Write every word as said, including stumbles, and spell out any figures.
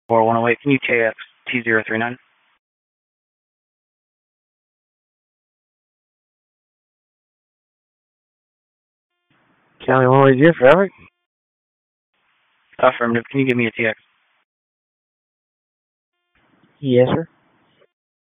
four one oh eight, can you K X T zero three nine? County one oh eight zero, traffic? Affirmative, can you give me a T X? Yes, sir.